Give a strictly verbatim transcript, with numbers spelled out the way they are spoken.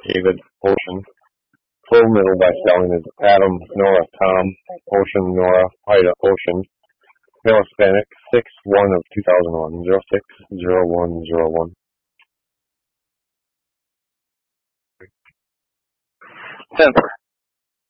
David, Ocean. Full middle by spelling is Adam, Nora, Tom, Ocean, Nora, Ida, Ocean. Male Hispanic, six one of two thousand one, zero six zero one zero one. Denver.